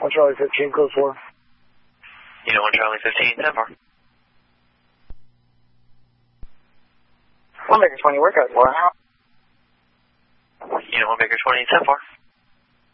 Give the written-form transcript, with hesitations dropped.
1 Charlie 15, code 4. Unit 1 Charlie 15, 10 4. 1 Baker 20, workout 4. Unit 1 Baker 20, 10 4.